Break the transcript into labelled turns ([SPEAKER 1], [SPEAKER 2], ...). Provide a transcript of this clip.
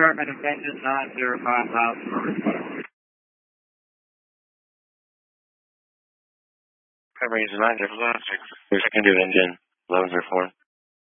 [SPEAKER 1] Department of Engine 905 miles.
[SPEAKER 2] Range 906. Secondary engine 1104.